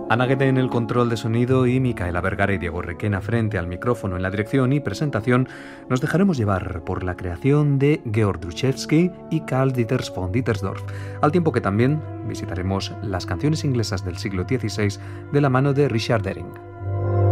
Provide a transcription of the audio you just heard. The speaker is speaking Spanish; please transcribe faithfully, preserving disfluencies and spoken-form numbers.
Ana Guede en el control de sonido y Micaela Vergara y Diego Requena frente al micrófono en la dirección y presentación, nos dejaremos llevar por la creación de Georg Druschewski y Karl Dieters von Dittersdorf, al tiempo que también visitaremos las canciones inglesas del siglo dieciséis de la mano de Richard Deering.